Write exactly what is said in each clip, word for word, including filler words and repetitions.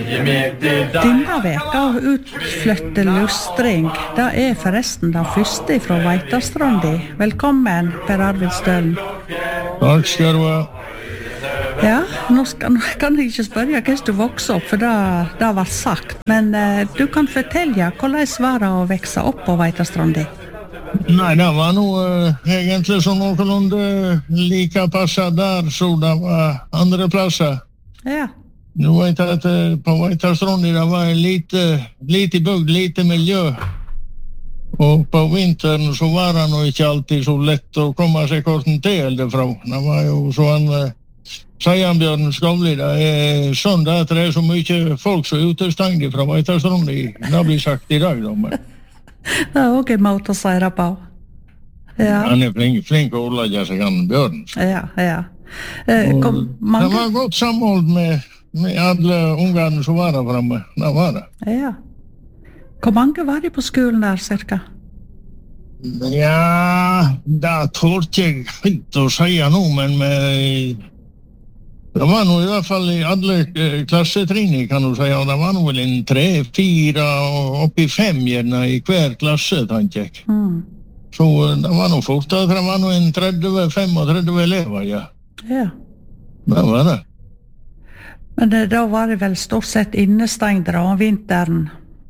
Denne veka av utflytte lustring, det er forresten den første fra Veitastrandi. Velkommen, Per Arvid Stølen. Takk skal du ha. Ja, nå, skal, nå kan jeg ikke spørre hvordan du vokste opp, for det, det var sagt. Men eh, du kan fortelle, hvordan var det å vokse opp på Veitastrandi? Nei, det var noe uh, egentlig som noenlunde like passet der, så det var andre plasser. Ja. Du vet at uh, på Veitastrandi det var lite, lite bygd, lite miljø. Og på vinteren så var det nå ikke alltid så lett å komme seg korten til derfra. Det var jo sånn... Uh, Seianbjørn Skavli, det er sånn at det er så mye folk som er utestengt fra Veitastrandi. Det blir sagt i dag, da. Det er også en måte å si det på. Ja. Han er flink, flink å ordlegge seg, han Bjørn. Ja, ja. Eh, kom, mange... Det var godt samhold med, med alle ungene som var der fremme. Det var det. Ja. Hvor mange var de på skolen der, cirka? Ja, det tålte jeg helt å si nå, men med... Det var nog i hvert fall i alle klassetrinner, kan du si, og det var nog vel en tre, fire og opp i fem gjerne i hver klasse, tenker jeg. Mm. Så det var nog fort at det var nog en tretti til trettifem elever, ja. Ja. Det var det. Men det, da var det vel stort sett innestengt om vinteren?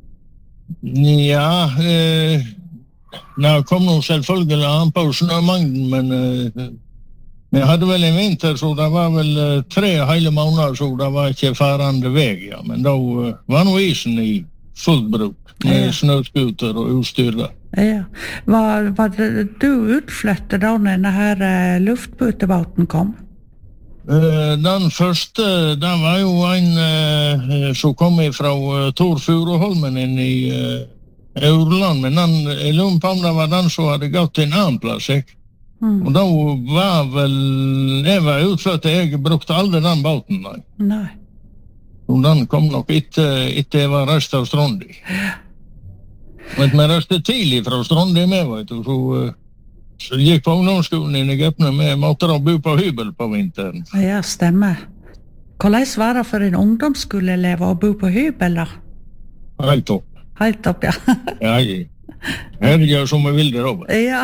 Ja, eh, det kom nog selvfølgelig an på snømangden, men... Eh, Vi hadde vel en vinter, så det var vel uh, tre hele måneder, så det var ikke farande veg, ja. Men da uh, var nå isen i full bruk, med ja. Snøskuter og utstyr der. Ja. Var, var det, du utflyttet da når denne her uh, luftbåtebåten kom? Uh, den første, den var jo en uh, som kom fra uh, Tor Furuholmen inn i uh, Aurland, men den, jeg lurer på om det var den som hadde gått til en annen plass, ikke? Mm. Og da var vel jeg var utflyttet, jeg brukte aldri den båten, nei. Nei. Og den kom nok etter, etter jeg var reist av Strandi. Men vi reiste tidlig fra Strandi med, vet du, så, så gikk på ungdomsskolen i Egypten med måtte da bo på hybel på vinteren. Ja, stemmer. Hvordan var det for en ungdomsskoleelev å bo på hybel, da? Helt opp. Helt opp, ja. Ja, her gjør som vi vil det, Robert. Ja.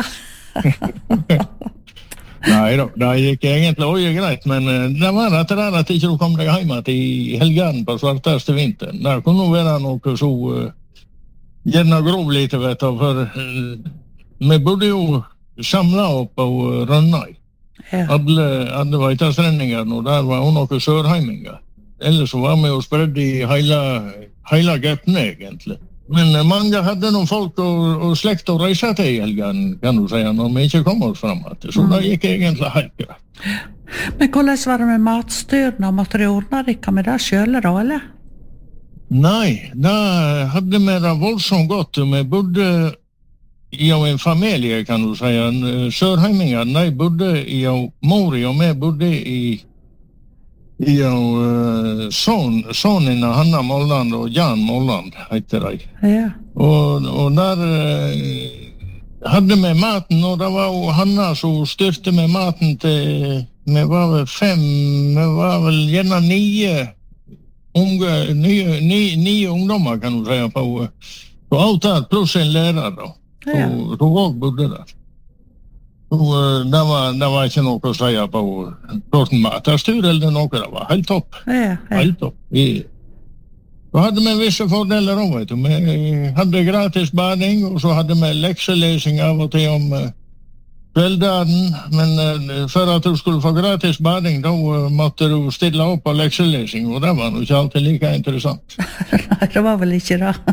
Nei da, det gikk egentlig også greit, men uh, det var rett og slett at ikke du kom deg hjemme til helgen på svarteste vinteren. Det kunne være noe så uh, gjerne grov lite, vet du, for uh, vi bodde jo samlet opp på uh, Rønnøy. Ja. Alle, alle Veitastrendingene, og der var jo noen sørheiminger. Ellers så var vi jo spredd i hele, hele Gøpne, egentlig. Men mange hadde noen folk og, og slekt å reise til i helgen, kan du si, når vi ikke kom oss frem. Så mm. det gikk egentlig helt greit. Men hvordan var det med matstyrene? Måtte de ordne dere med det selv da, eller? Nei, da hadde vi det voldsomt godt. Vi bodde i en familie, kan du si. Sørheimingar, de bodde i Mori, og vi bodde i Ja, uh, son, sonen av Hanna Molland og Jan Molland heter de. Ja. Og, og der uh, hadde vi maten, og det var jo Hanna som styrte med maten til, vi var vel fem, vi var vel gjerne nye unge, nye, nye, nye ungdommer, kan du si, på, på alt der, pluss en lærer da. Ja. Og hun også bodde der. Og det var, det var ikke noe å si på korten matastyr eller noe, det var helt topp. Ja, ja. Helt topp. Vi, så hadde vi visse fordeler også, vet du. Vi hadde gratis bading, og så hadde vi lekselesing av og til om uh, kveldagen, men uh, for at du skulle få gratis bading, da uh, måtte du stille opp på lekselesing, og det var jo ikke alltid like interessant. Nei, det var vel ikke det.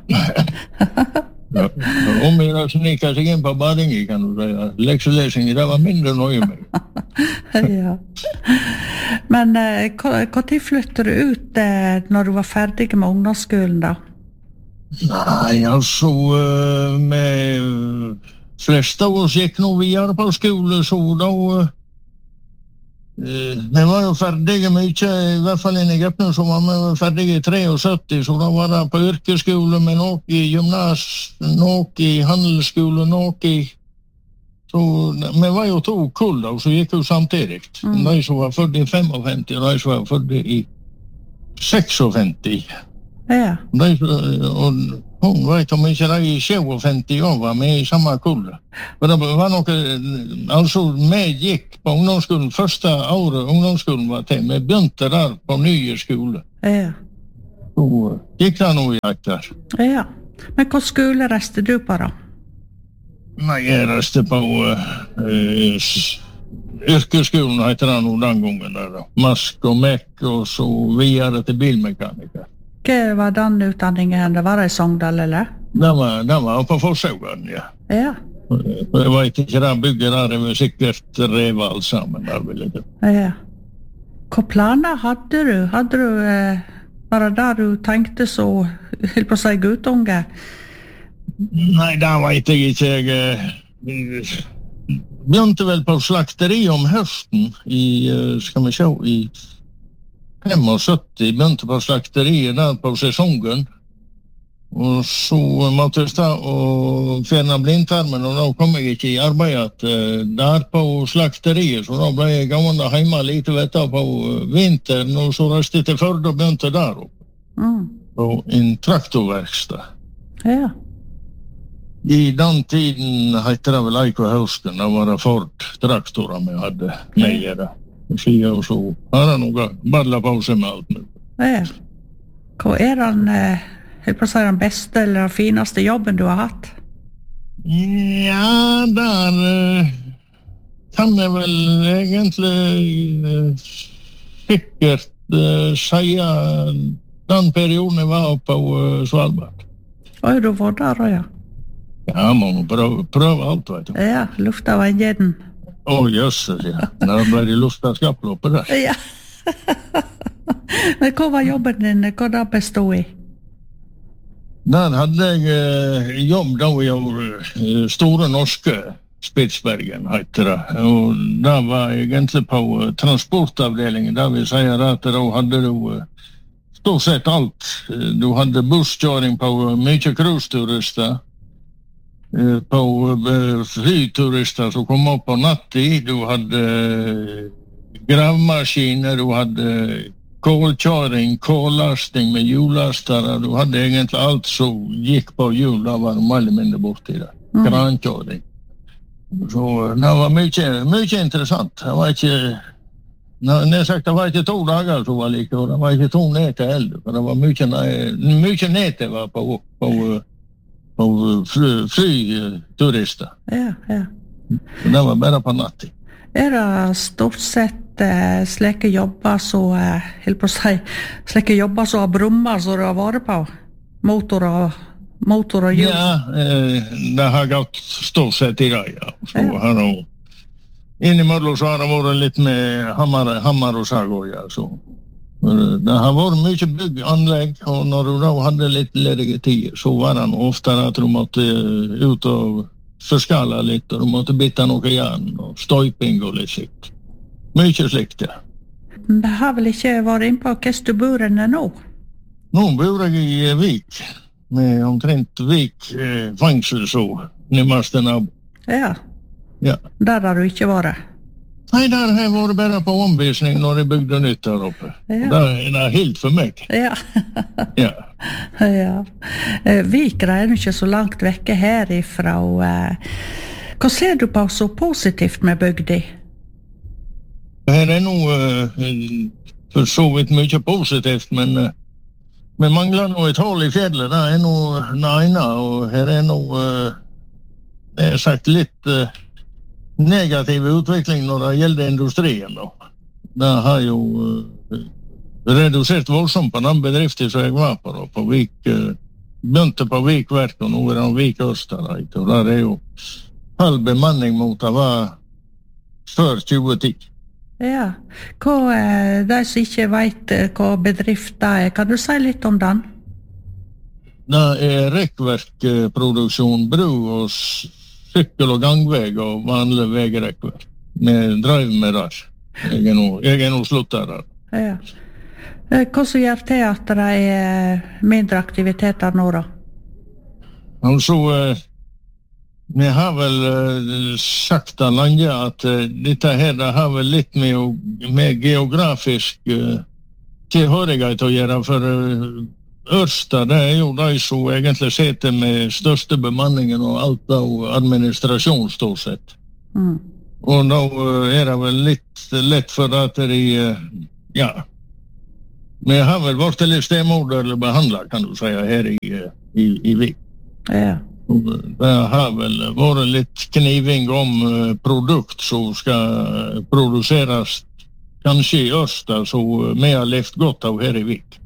Ja, om jeg da snikker seg inn på badingi, kan du si. Lekselesing, det var mindre nøye med. Ja. Men eh, hva tid flytter du ut eh, når du var ferdig med ungdomsskolen da? Nei, altså, uh, med fleste av oss gikk nå videre på skole, så da... Uh, vi var jo ferdige mye, i hvert fall i Egypten, så var vi ferdige i syttitre, så da var det på yrkesskole, med noe i gymnas, noe i handelsskole, noe i... Så vi var jo to kull da, så gikk jo samtidig. Mm. De som var født i femtifem, og de som var født i seksogfemti. Ja. De, og hun vet om ikke de er sjuogfemti år var med i samme kulle. For det var noe, altså vi gikk på ungdomsskolen, første året ungdomsskolen var til, vi begynte der på nye skole. Ja. Så gikk det noe i der. Ja. Men hva skole reiste du på da? Nei, jeg reiste på uh, yrkesskolen, heter det noe den gangen der da. Mask og mekk, og så videre til bilmekaniker. Hva var den utdanningen? Det var det i Sogndal, eller? Det var, det var på Forsøgeren, ja. Ja. Jeg vet ikke, det bygget der er sikkert revet alt sammen der, vil jeg tro. Ja. Hva planer hadde du? Hadde du, eh, var det der du tenkte så, helt på å si guttunge? Nei, det vet jeg ikke. Jeg eh, begynte vel på slakteri om høsten i, eh, skal vi se, i syttifem, begynte på slakteriet der på sesongen. Og så måtte jeg stå og fjerne blindtarmen, og da kom jeg ikke i arbeid der på slakteriet, så da ble jeg gående hjemme litt etter på vinteren, og så reiste jeg til Førde og begynte der oppe. Mm. På en traktorverksted. Ja. I den tiden heter det vel Eiko Høsten, da var det Ford traktorer vi hadde med det. Og så har det noe badla på seg med alt nå. Ja. Hva er den, eh, jeg på å si, den beste eller den fineste jobben du har hatt? Ja, der eh, kan jeg vel egentlig eh, sikkert eh, si den perioden jeg var på eh, Svalbard. Oi, du var der, ja. Ja, man må prøve, prøve alt, vet du. Ja, lufta var gjedden. Å, oh, jøsses, ja. Da ble det luft av skaploppet der. Ja. Men hva var jobben din? Hva da bestod i? Der hadde jeg eh, jobb da i eh, Store Norske Spitsbergen, heter det. Og da var jeg egentlig på eh, transportavdelingen, der vi sier at da hadde du eh, stort sett alt. Du hadde busskjøring på eh, mye cruise-turister, på flyturister som kom opp på natten. Du hadde gravmaskiner, du hadde kålkjøring, kållasting med hjulastere. Du hadde egentlig alt som gikk på hjul, da var de veldig mindre borti det. Mm. Krankjøring. Så det var mye, mye interessant. Det var ikke, når sagt, det var ikke to dager som var like, og det var ikke to netter heller, for det var mye, mye netter var på, på på flyturister. Ja, ja. Det var bare på natten. Er det stort sett eh, slike jobber så, eh, helt på å si, slike jobber så har brummer som du har vært på? Motor og, motor og hjul? Ja, eh, det har gått stort sett i dag, ja. Så ja. Har det, innimellom så har det vært litt med hammer, hammer og sag også, ja, så. Det har vært mye bygganlegg, og når du da hadde litt ledige tid, så var det ofte at du måtte ut og forskale litt, og du måtte bytte noe jern, og støyping og litt slikt. Mye slikt, ja. Det har vel ikke vært inn på hvordan du bor enn nå? Nå bor jeg i Vik, med omtrent Vik eh, fengsel, så nærmeste nabo. Ja. Ja. Der har du ikke vært? Nei, der har jeg vært bare på omvisning når jeg bygde nytt der oppe. Ja. Det er helt for meg. Ja. Ja. Ja. Eh, Vikra er jo ikke så langt vekke herifra. Eh, hva ser du på så positivt med bygdi? Her er noe eh, for så vidt mye positivt, men eh, vi mangler noe et hål i fjellet. Det er noe nøyne, og her er noe, eh, det er sagt litt eh, negativ utvikling når det gjelder industrien da. Det har jo uh, redusert voldsomt på den bedriften som jeg var på da, på Vik, uh, begynte på Vikverk, og nå er det Vik Østerreit, og der er jo halv bemanning mot det var før tjue ti. Ja, hva, de som ikke vet hva bedrift det er, kan du si litt om den? Det er rekkverkproduksjon, bru og sykkel- og gangveg og vanlig vegrekkverk. Vi drev med det. Jeg er nå, jeg er nå sluttet der. Ja. Hva som gjør til at det er mindre aktiviteter nå da? Altså, vi har vel sagt det lenge at dette her det har vel litt med, med geografisk ikke har jeg til å gjøre, for Ørsta, det er jo de som egentlig sitter med største bemanningen og alt av administrasjon, stort sett. Mm. Og da er det vel litt lett for at de, ja, vi har vel vært litt stemoderlig behandlet, kan du si, her i, i, i Vik. Ja. Det har vel vært litt kniving om produkt som skal produseres kanskje i Ørsta, så vi har levt godt av her i Vik.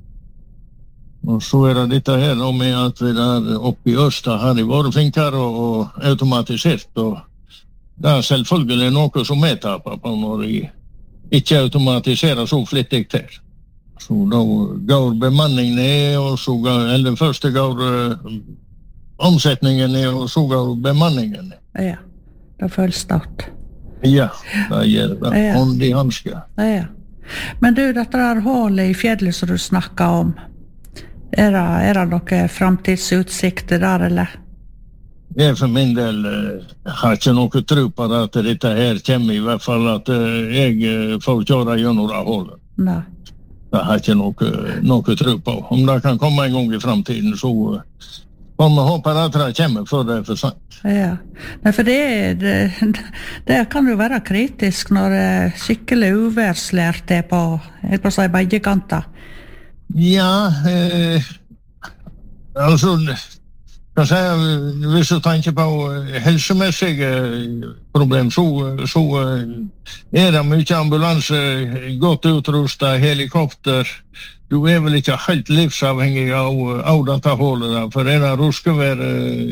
Og så er det dette her med at vi der oppe i Ørsta har de vært flinkere og, og automatisert, og det er selvfølgelig noe som vi taper på når de ikke automatiserer så flittig til. Så da går bemanningen ned, og så går, eller først går uh, omsetningen ned, og så går bemanningen ned. Ja, det føles stort. Ja, det gjør det. Ja. Om de hansker. Ja. Men du, dette der hålet i fjellet som du snakket om, er det, er det noen fremtidsutsikter der, eller? Jeg for min del uh, har ikke noe tro på at dette her kommer, i hvert fall at uh, jeg uh, får kjøre gjennom det hålet. Nei. Det har ikke noe, noe tro på. Om det kan komme en gang i fremtiden, så uh, får vi håpe at det kommer før det er for sent. Ja, Nei, for det, det, det kan jo være kritisk når det er skikkelig uværslært er på, er på seg begge kanter. Ja, eh, altså, kan si, hvis du tenker på helsemessige problem, så, så er det mye ambulanse, godt utrustet, helikopter. Du er vel ikke helt livsavhengig av, av dette hålet, for er det ruskevær,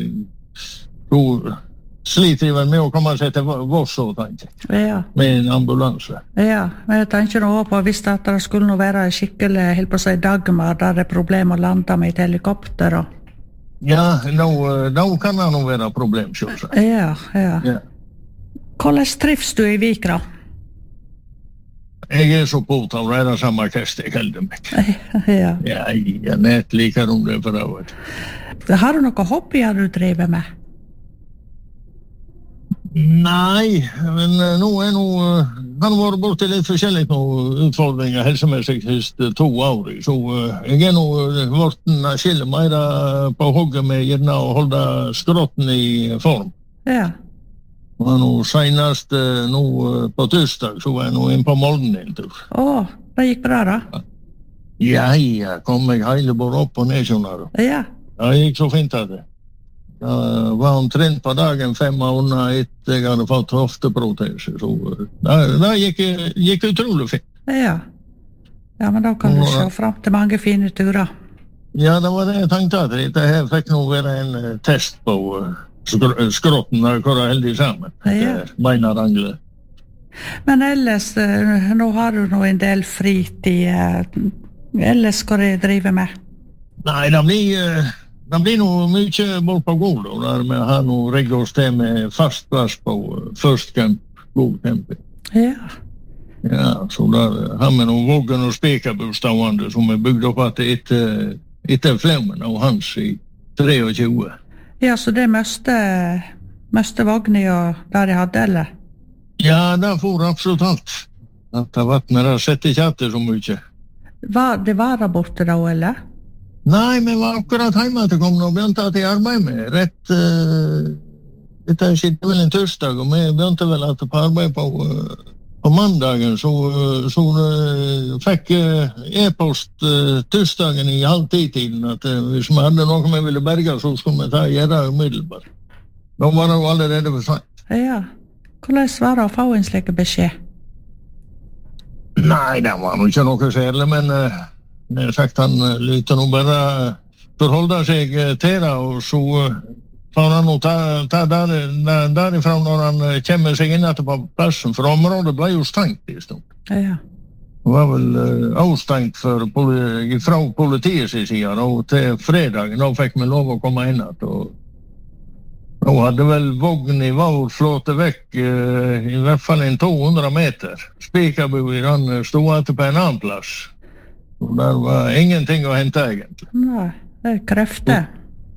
så sliter de vel med å komme seg til Voss, tenker jeg, ja. Med en ambulanse. Ja, men jeg tenker nå på hvis det skulle nå være skikkelig, helt på å si Dagmar, der det er problem å lande med et helikopter. Og... Ja, nå, nå kan det nå være problem, selvsagt. Ja, ja. Ja. Hvordan trives du i Vik, da? Jeg er så påtatt, det er det samme kast jeg helder meg. Ja. Ja, jeg nett liker om det for det. Har du noen hobbyer du driver med? Nei, men nå er nå, han har vært borte litt forskjellig nå, utfordringer helsemessig siste to år. Så jeg er nå vært skille mer på hogget med gjerne å holde skrotten i form. Ja. Og nå senest nå på tirsdag, så var jeg nå inn på Molden en tur. Å, det gikk bra da? Ja, ja, kom jeg hele bare opp og ned, skjønner du. Ja. Det gikk så fint av det. Jeg var omtrent på dagen fem måneder etter jeg hadde fått hofteprotese, så det, det gikk, gikk utrolig fint. Ja. Ja, men da kan du se frem til mange fine turer. Ja, det var det jeg tenkte at dette her fikk nå være en test på skr skrotten og hvor det er heldig sammen. Ja. Beina rangler. Men ellers, nå har du nå en del fritid. Ellers skal du drive med? Nei, det blir... Det blir noe mye bort på gård, der vi har noe rigget oss til med fast plass på First Camp, god camping. Ja. Ja, så der har vi noen vågen og spekerbostående som er bygd opp etter, etter flemmen av hans i tjuetre. Ja, så det møste, møste vognet og der jeg hadde, eller? Ja, det får absolutt alt. At det vattnet der setter ikke etter så mye. Var det var der borte da, eller? Nei, vi var akkurat hjemme til å komme og begynte at jeg arbeid med. Rett, uh, dette skjedde vel en tirsdag, og vi begynte vel at på arbeid på, uh, på mandagen, så, uh, så uh, fikk uh, e-post uh, tirsdagen i halv ti-tiden, at uh, hvis vi hadde noe vi ville berge, så skulle vi ta gjøre umiddelbart. Da var det jo allerede for sent. Ja, hvordan var det å få en slik beskjed? Nei, det var jo ikke noe særlig, men... Uh, Jeg har sagt han lytter nå bare forholde seg til det, og så får han nå ta, ta der, der, derifra når han kommer seg inn etter på plassen, for området ble jo stengt i stund. Ja. Det var vel uh, avstengt for poli, fra politiets side, og til fredagen da fikk vi lov å komme inn etter, og da hadde vel vogn i vår flåte vekk uh, i hvert fall en to hundre meter. Spekerbu han stod etter på en annen plass. Og der var ingenting å hente egentlig. Nei, det er krefter.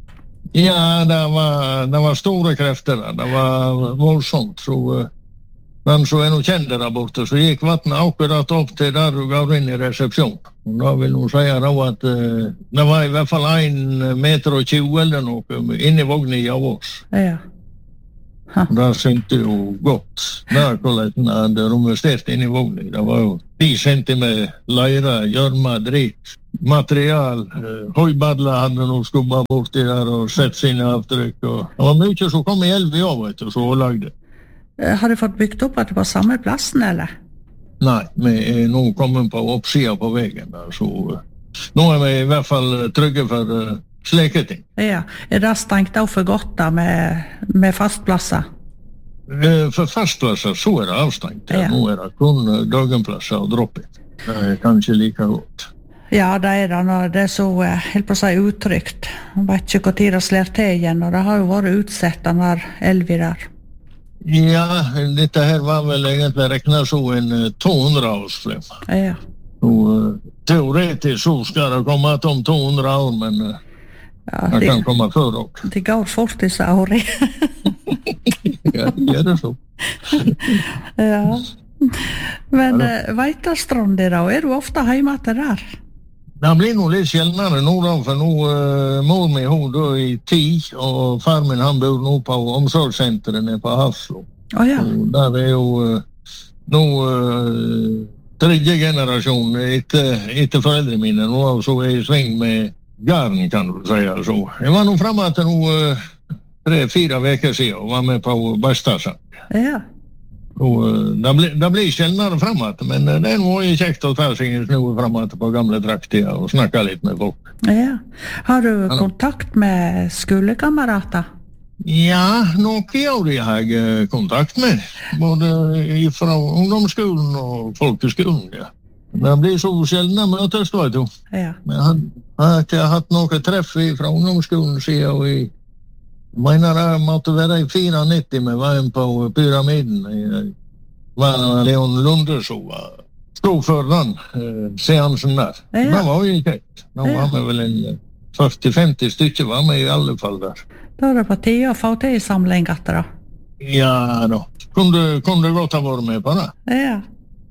Ja, det var, det var store krefter der. Det var voldsomt. Så den som er noe kjent der borte, så gikk vattnet akkurat opp til der du går inn i resepsjon. Og da vil hun si da at uh, det var i hvert fall en meter og tjue eller noe inni vognen av oss. Ja. Og der synte jo godt. Der hvordan hadde romvestert inn i vognen. Det var jo ti centimeter leire, gjørma, drit, material. Uh, Høybadler hadde noe skubba borti der og sett sine avtrykk. Og det var mye som kom i elvi av, vet du, så hun lagde. Har du fått bygd opp at det var samme plassen, eller? Nei, vi er nå kommet på oppsida på veien der, så uh, nå er vi i hvert fall trygge for uh, slike ting. Ja, er det stengt av for godt da med, med fastplasser? Uh, for fastplasser så er det avstengt. Ja. Nå er det kun uh, dagenplasser og drop-in. Det er kanskje like godt. Ja, det er det når det er så uh, helt på seg utrygt. Jeg vet ikke hva tid det slår til igjen, og det har jo vært utsett den der elvi der. Ja, dette her var vel egentlig reknet så en uh, to hundre årsflem. Ja. Og uh, teoretisk så skal det komme om to hundre år, men uh, ja, det kan komme før også. Det går fort disse årene. Ja, det gjør det så. Ja. Men uh, Veitastrand da, er du ofte hjemme til der? Det blir noe litt sjeldnere nå da, for nå uh, mor mi hun da i ti, og far min han bor nå på omsorgssenteret nede på Hafslo. Oh, ja. Og der er jo uh, nå uh, tredje generasjon etter, etter foreldre mine, nå så er jeg i sving med garden, kan du si. Så. Jeg var nå fremme til nå uh, tre-fire veker siden og var med på Bastasang. Ja. Og det blir, det blir sjeldnere fremover, men det er noe kjekt å ta seg en snu fremover på gamle trakter og snakke litt med folk. Ja. Har du kontakt med skolekamerater? Ja, noe av de har jeg kontakt med, både fra ungdomsskolen og folkeskolen, ja. Det blir så sjeldne møtes, vet du. Ja. Men jeg har ikke hatt noe treff fra ungdomsskolen siden, og i Jeg mener det måtte være i nittio-fire med veien på pyramiden. Det var Leon Lunde som stod for den uh, seansen der. Ja. Det var jo kjekt. Nå ja. Var vi vel en førti-femti stykker var vi i alle fall der. Da er det på tide å få til i samling etter da. Ja da. Kunne du godt ha vært med på det? Ja.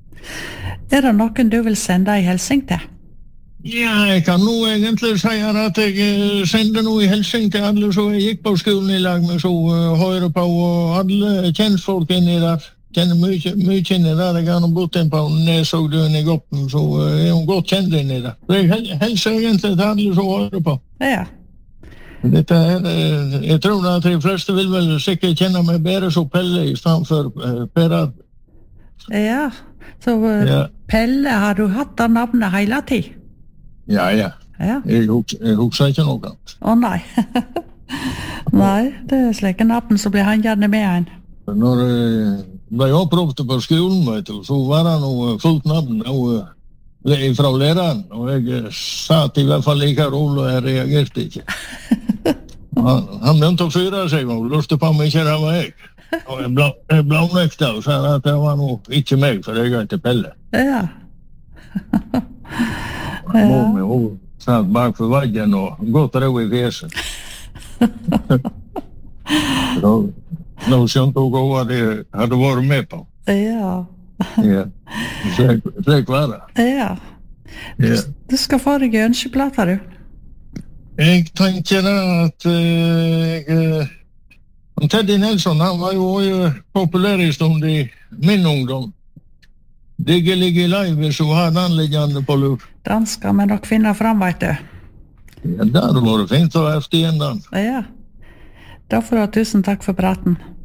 Er det noen du vil sende i hilsing til? Ja, jeg kan nå egentlig si at jeg sender noe i hilsing til alle som jeg gikk på skolen i lag med, så uh, hører på, og alle kjentfolk inni der. Kjenner mye, mye inni der. Jeg har nå bodd inn på Nesogdøen i Goppen, så uh, er hun godt kjent inni der. Så jeg hilser egentlig til alle som hører på. Ja. Dette her, uh, jeg tror at de fleste vil vel sikkert kjenne meg bedre som Pelle i stedet for uh, Per Arvid. Ja, så uh, ja. Pelle, har du hatt det navnet hele tiden? Ja, ja. ja. Jeg, hus, jeg husker ikke noe annet. Å, nei. Nei, det er slike navn så blir han gjerne med en. Når jeg ble oppropte på skolen, vet du, så var det noe fullt navn fra læreren, og jeg satt i hvert fall like rolig, og jeg reagerte ikke. Han, han begynte å fyre seg, og lurte på meg ikke det var jeg. Og jeg ble, jeg ble nekta og sa at det var noe ikke meg, for jeg er ikke Pelle. Ja. Ja. Mor mi, hun satt bak for vaggen og godt ro i fjeset. Da, da skjønte hun hva de hadde vært med på. Ja. Ja, slik var det. Ja. Du, ja. Du skal få deg ønskeplater, du. Jeg tenker da at uh, uh, Teddy Nelson, han var jo uh, populær i stund i min ungdom. Digge ligge live, så har den liggende på lur. Den skal vi nok finne fram, vet du. Ja, det hadde vært fint å ha efter igjen den. Ja. Da får du ha tusen takk for praten.